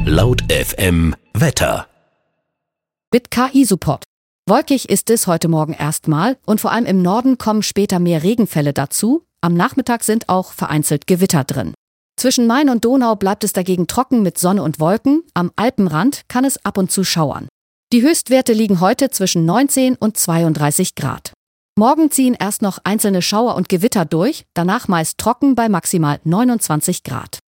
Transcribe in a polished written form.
Laut FM Wetter. Mit KI-Support. Wolkig ist es heute Morgen erstmal und vor allem im Norden kommen später mehr Regenfälle dazu. Am Nachmittag sind auch vereinzelt Gewitter drin. Zwischen Main und Donau bleibt es dagegen trocken mit Sonne und Wolken. Am Alpenrand kann es ab und zu schauern. Die Höchstwerte liegen heute zwischen 19 und 32 Grad. Morgen ziehen erst noch einzelne Schauer und Gewitter durch, danach meist trocken bei maximal 29 Grad.